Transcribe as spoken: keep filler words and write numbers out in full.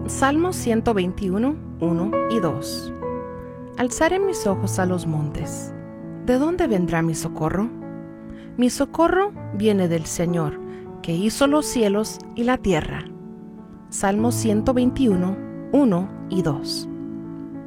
Salmo ciento veintiuno, uno y dos. Alzaré mis ojos a los montes. ¿De dónde vendrá mi socorro? Mi socorro viene del Señor, que hizo los cielos y la tierra. Salmo ciento veintiuno, uno y dos.